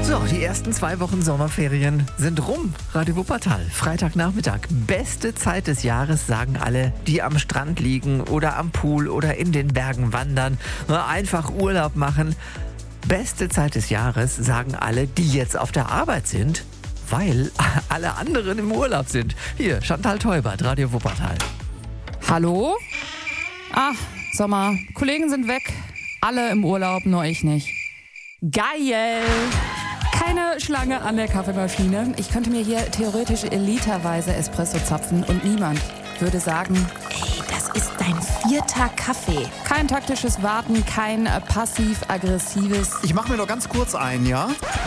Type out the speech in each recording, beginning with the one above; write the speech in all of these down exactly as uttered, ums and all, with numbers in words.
So, die ersten zwei Wochen Sommerferien sind rum. Radio Wuppertal, Freitagnachmittag. Beste Zeit des Jahres, sagen alle, die am Strand liegen oder am Pool oder in den Bergen wandern. Einfach Urlaub machen. Beste Zeit des Jahres, sagen alle, die jetzt auf der Arbeit sind, weil alle anderen im Urlaub sind. Hier, Chantal Teubert, Radio Wuppertal. Hallo? Ah, Sommer. Kollegen sind weg. Alle im Urlaub, nur ich nicht. Geil! Keine Schlange an der Kaffeemaschine. Ich könnte mir hier theoretisch literweise Espresso zapfen und niemand würde sagen, ey, das ist dein vierter Kaffee. Kein taktisches Warten, kein passiv-aggressives. Ich mache mir noch ganz kurz ein, ja?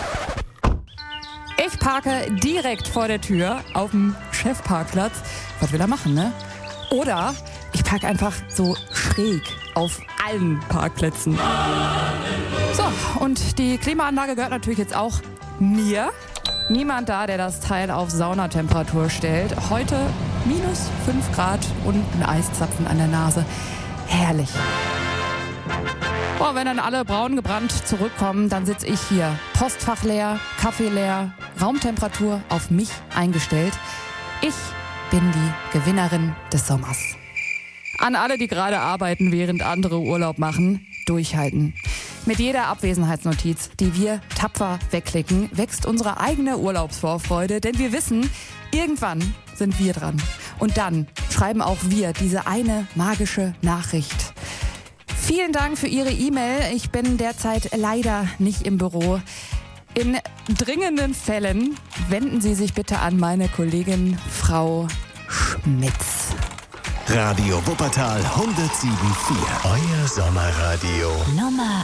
Ich parke direkt vor der Tür auf dem Chefparkplatz. Was will er machen, ne? Oder ich parke einfach so schräg auf allen Parkplätzen. So, und die Klimaanlage gehört natürlich jetzt auch mir. Niemand da, der das Teil auf Saunatemperatur stellt. Heute minus fünf Grad und ein Eiszapfen an der Nase. Herrlich. Boah, wenn dann alle braun gebrannt zurückkommen, dann sitze ich hier. Postfach leer, Kaffee leer, Raumtemperatur auf mich eingestellt. Ich bin die Gewinnerin des Sommers. An alle, die gerade arbeiten, während andere Urlaub machen, durchhalten. Mit jeder Abwesenheitsnotiz, die wir tapfer wegklicken, wächst unsere eigene Urlaubsvorfreude, denn wir wissen, irgendwann sind wir dran. Und dann schreiben auch wir diese eine magische Nachricht. Vielen Dank für Ihre E-Mail. Ich bin derzeit leider nicht im Büro. In dringenden Fällen wenden Sie sich bitte an meine Kollegin Frau Schmitz. Radio Wuppertal hundertsieben Komma vier. Euer Sommerradio. Nummer